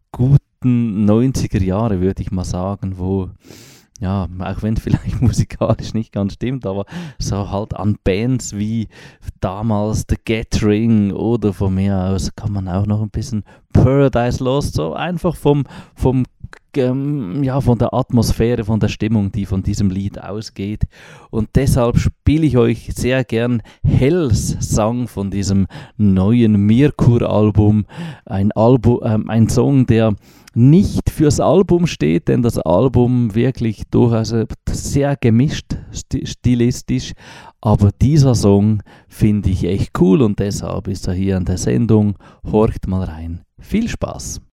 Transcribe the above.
guten 90er Jahre, würde ich mal sagen, wo, ja, auch wenn es vielleicht musikalisch nicht ganz stimmt, aber so halt an Bands wie damals The Gathering oder von mir aus kann man auch noch ein bisschen Paradise Lost, so einfach vom ja, von der Atmosphäre, von der Stimmung, die von diesem Lied ausgeht. Und deshalb spiele ich euch sehr gern Hells Song von diesem neuen Mirkur-Album. Ein Song, der nicht fürs Album steht, denn das Album wirklich durchaus sehr gemischt stilistisch, aber dieser Song finde ich echt cool und deshalb ist er hier in der Sendung. Horcht mal rein. Viel Spaß!